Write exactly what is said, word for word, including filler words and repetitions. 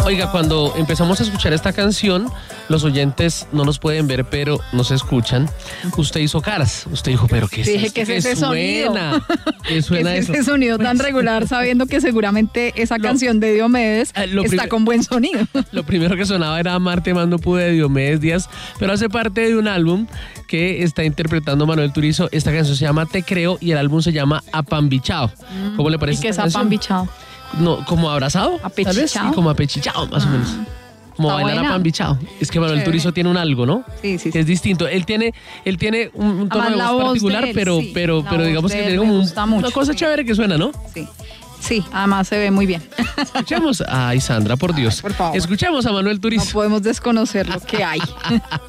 Oiga, cuando empezamos a escuchar esta canción, los oyentes no nos pueden ver, pero nos escuchan. Usted hizo caras. Usted dijo, pero ¿qué es Dije, esto? ¿qué es ese suena? sonido? ¿Qué suena ¿Qué es eso? ese sonido tan regular, sabiendo que seguramente esa Lo- canción de Diomedes Ah, lo está prim- con buen sonido? Lo primero que sonaba era Marte Más No Pude de Diomedes Díaz, pero hace parte de un álbum que está interpretando Manuel Turizo. Esta canción se llama Te Creo y el álbum se llama Apambichao. ¿Cómo le parece? ¿Y qué es esta canción? apambichado? No, como abrazado, tal vez, Apechichao. sí, como apechichado, más o menos. Como Está bailar buena. apambichado. Es que Manuel Chévere. Turizo tiene un algo, ¿no? Sí, sí, sí. Es distinto. Él tiene, él tiene un, un tono Además, de la voz voz particular, de él, pero, sí. pero, La pero voz digamos de que él tiene me como un- gusta mucho, una cosa sí. chévere que suena, ¿no? Sí. Sí, además se ve muy bien. Escuchemos. Ay, Sandra, por Dios. por favor. Escuchemos a Manuel No Turizo. podemos desconocer lo que hay.